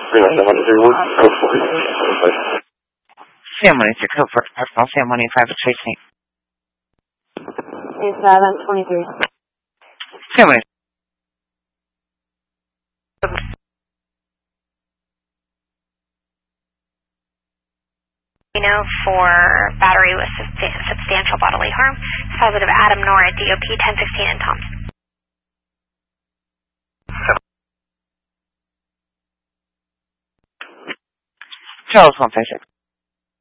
Sam 186, code for personal. Sam 185 is chasing. It's 1123. Sam 186. For battery with substantial bodily harm. Positive Adam Nora, DOP 1016 and Thompson. Charles 156.